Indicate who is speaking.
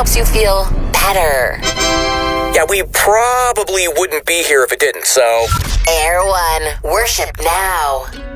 Speaker 1: helps you feel better.
Speaker 2: Yeah, we probably wouldn't be here if it didn't, so...
Speaker 1: Air One, worship now.